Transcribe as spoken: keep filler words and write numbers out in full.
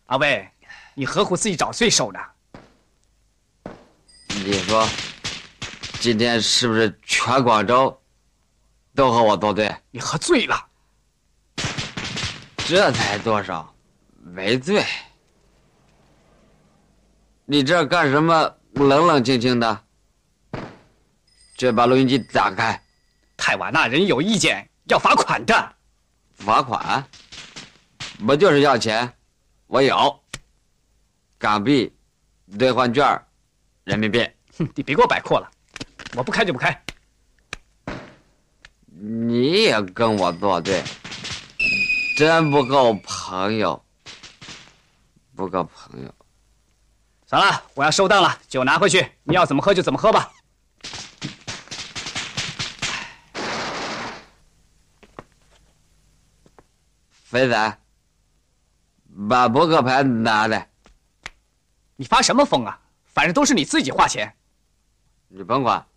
阿威，你何苦自己找罪受呢？ 你说，今天是不是全广州都和我作对？ 你喝醉了。 这才多少，没醉。你这干什么？冷冷清清的。这把录音机打开。 泰瓦纳人有意见，要罚款的。 罚款？不就是要钱？我有。港币兑换券，人民币。 哼，你别给我摆阔了，我不开就不开。 你也跟我作对，真不够朋友，不够朋友。 算了，我要收档了，酒拿回去，你要怎么喝就怎么喝吧。 肥仔，把扑克牌拿来。 你发什么疯啊？反正都是你自己花钱。 你甭管。